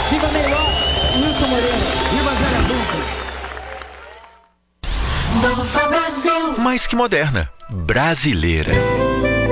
Viva Meirelles, Wilson Moreira. Viva Zé Adulto. Nova Brasil. Mais que moderna, brasileira.